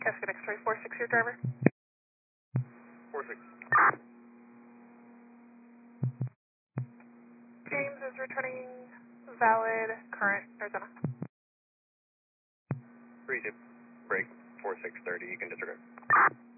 Cascade X-ray 46, your driver. 46. James is returning valid current Arizona. 32. Break 4630, you can disregard.